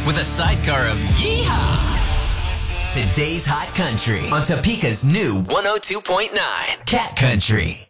with a sidecar of yeehaw. Today's Hot Country on Topeka's new 102.9 Cat Country.